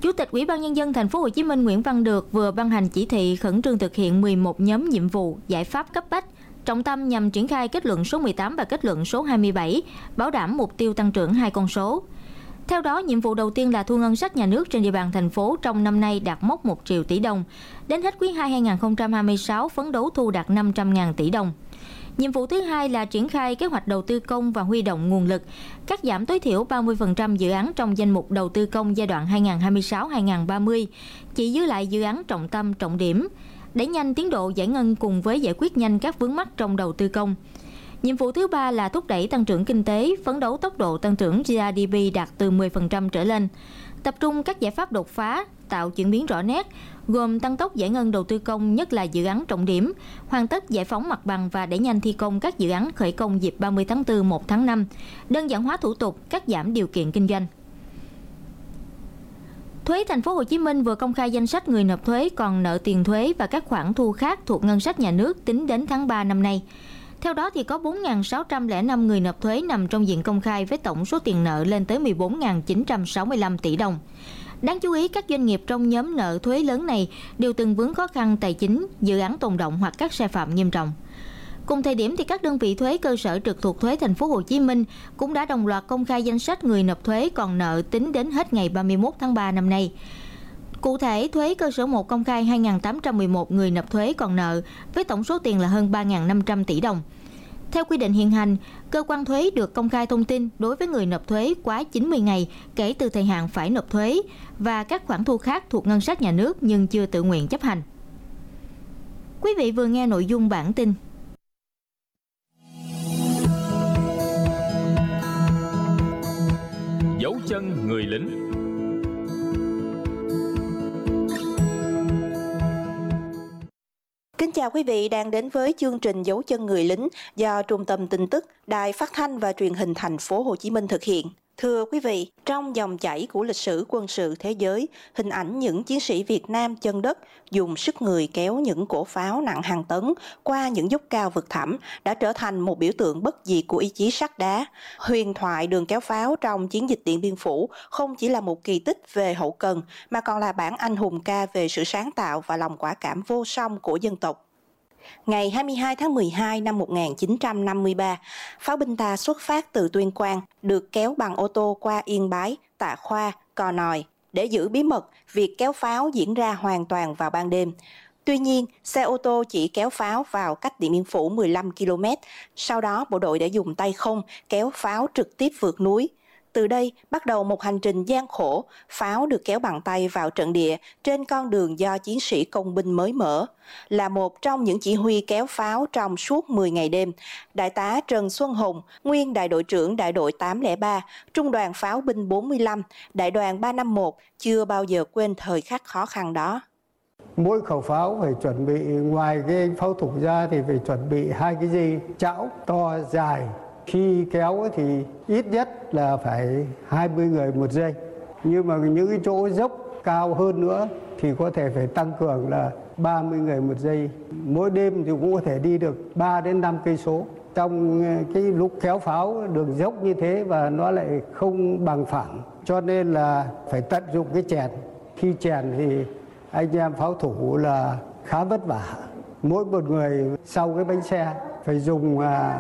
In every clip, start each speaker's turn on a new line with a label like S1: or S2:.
S1: Chủ tịch Ủy ban Nhân dân Thành phố Hồ Chí Minh Nguyễn Văn Được vừa ban hành chỉ thị khẩn trương thực hiện 11 nhóm nhiệm vụ, giải pháp cấp bách, trọng tâm nhằm triển khai kết luận số 18 và kết luận số 27, bảo đảm mục tiêu tăng trưởng 2 con số. Theo đó, nhiệm vụ đầu tiên là thu ngân sách nhà nước trên địa bàn thành phố trong năm nay đạt mốc 1 triệu tỷ đồng. Đến hết quý 2 2026, phấn đấu thu đạt 500.000 tỷ đồng. Nhiệm vụ thứ hai là triển khai kế hoạch đầu tư công và huy động nguồn lực, cắt giảm tối thiểu 30% dự án trong danh mục đầu tư công giai đoạn 2026-2030, chỉ giữ lại dự án trọng tâm, trọng điểm, đẩy nhanh tiến độ giải ngân cùng với giải quyết nhanh các vướng mắc trong đầu tư công. Nhiệm vụ thứ ba là thúc đẩy tăng trưởng kinh tế, phấn đấu tốc độ tăng trưởng GDP đạt từ 10% trở lên, tập trung các giải pháp đột phá, tạo chuyển biến rõ nét, gồm tăng tốc giải ngân đầu tư công, nhất là dự án trọng điểm, hoàn tất giải phóng mặt bằng và đẩy nhanh thi công các dự án khởi công dịp 30 tháng 4, 1 tháng 5, đơn giản hóa thủ tục, cắt giảm điều kiện kinh doanh. Thuế Thành phố Hồ Chí Minh vừa công khai danh sách người nộp thuế còn nợ tiền thuế và các khoản thu khác thuộc ngân sách nhà nước tính đến tháng 3 năm nay. Theo đó thì có 4.605 người nộp thuế nằm trong diện công khai với tổng số tiền nợ lên tới 14.965 tỷ đồng. Đáng chú ý, các doanh nghiệp trong nhóm nợ thuế lớn này đều từng vướng khó khăn tài chính, dự án tồn động hoặc các sai phạm nghiêm trọng. Cùng thời điểm thì các đơn vị thuế cơ sở trực thuộc thuế Thành phố Hồ Chí Minh cũng đã đồng loạt công khai danh sách người nộp thuế còn nợ tính đến hết ngày 31 tháng 3 năm nay. Cụ thể, thuế cơ sở 1 công khai 2.811 người nộp thuế còn nợ với tổng số tiền là hơn 3.500 tỷ đồng. Theo quy định hiện hành, cơ quan thuế được công khai thông tin đối với người nộp thuế quá 90 ngày kể từ thời hạn phải nộp thuế và các khoản thu khác thuộc ngân sách nhà nước nhưng chưa tự nguyện chấp hành. Quý vị vừa nghe nội dung bản tin.
S2: Dấu chân người lính.
S3: Kính chào quý vị đang đến với chương trình Dấu chân người lính do Trung tâm Tin tức, Đài Phát thanh và Truyền hình Thành phố Hồ Chí Minh thực hiện. Thưa quý vị, trong dòng chảy của lịch sử quân sự thế giới, hình ảnh những chiến sĩ Việt Nam chân đất dùng sức người kéo những cỗ pháo nặng hàng tấn qua những dốc cao vực thẳm đã trở thành một biểu tượng bất diệt của ý chí sắt đá. Huyền thoại đường kéo pháo trong chiến dịch Điện Biên Phủ không chỉ là một kỳ tích về hậu cần mà còn là bản anh hùng ca về sự sáng tạo và lòng quả cảm vô song của dân tộc. Ngày 22 tháng 12 năm 1953, pháo binh ta xuất phát từ Tuyên Quang, được kéo bằng ô tô qua Yên Bái, Tạ Khoa, Cò Nòi. Để giữ bí mật, việc kéo pháo diễn ra hoàn toàn vào ban đêm. Tuy nhiên, xe ô tô chỉ kéo pháo vào cách Điện Biên Phủ 15 km. Sau đó, bộ đội đã dùng tay không kéo pháo trực tiếp vượt núi. Từ đây bắt đầu một hành trình gian khổ, pháo được kéo bằng tay vào trận địa trên con đường do chiến sĩ công binh mới mở. Là một trong những chỉ huy kéo pháo trong suốt 10 ngày đêm, Đại tá Trần Xuân Hùng, nguyên đại đội trưởng đại đội 803, Trung đoàn pháo binh 45, đại đoàn 351 chưa bao giờ quên thời khắc khó khăn đó.
S4: Mỗi khẩu pháo phải chuẩn bị, ngoài cái pháo thủ ra thì phải chuẩn bị 2 cái dây chảo to dài. Khi kéo thì ít nhất là phải 20 người một dây. Nhưng mà những cái chỗ dốc cao hơn nữa thì có thể phải tăng cường là 30 người một dây. Mỗi đêm thì cũng có thể đi được 3 đến 5 cây số. Trong cái lúc kéo pháo đường dốc như thế và nó lại không bằng phẳng, cho nên là phải tận dụng cái chèn. Khi chèn thì anh em pháo thủ là khá vất vả. Mỗi một người sau cái bánh xe phải dùng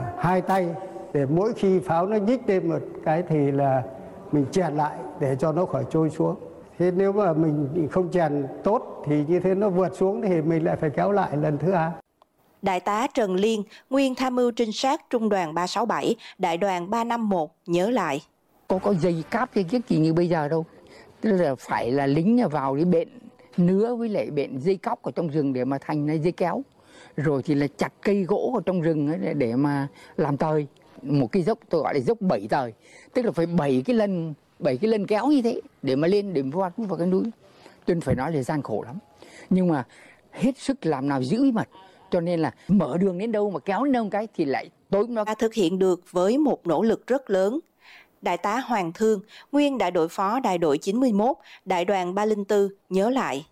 S4: 2 tay để mỗi khi pháo nó nhích lên một cái thì là mình chèn lại để cho nó khỏi trôi xuống. Thế nếu mà mình không chèn tốt thì như thế nó vượt xuống thì mình lại phải kéo lại lần thứ hai.
S3: Đại tá Trần Liên, nguyên tham mưu trinh sát Trung đoàn 367, đại đoàn 351 nhớ lại.
S5: Có dây cáp dây kiếc gì như bây giờ đâu. Tức là phải là lính vào cái bện nứa với lại bện dây cóc ở trong rừng để mà thành dây kéo. Rồi thì là chặt cây gỗ ở trong rừng để mà làm tời. Một cái dốc tôi gọi là dốc 7 tời, tức là phải 7 cái lân kéo như thế để mà lên để vào cái núi. Tôi phải nói là gian khổ lắm, nhưng mà hết sức làm nào giữ bí mật, cho nên là mở đường đến đâu mà kéo đến đâu cái thì lại tối nó
S3: thực hiện được với một nỗ lực rất lớn. Đại tá Hoàng Thương, nguyên đại đội phó đại đội 91, đại đoàn 304 nhớ lại.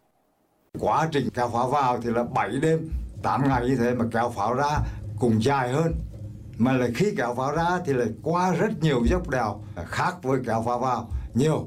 S6: Quá trình kéo pháo vào thì là 7 đêm, 8 ngày như thế mà kéo pháo ra cũng dài hơn. Mà là khi kéo pháo ra thì lại qua rất nhiều dốc đèo, khác với kéo pháo vào nhiều.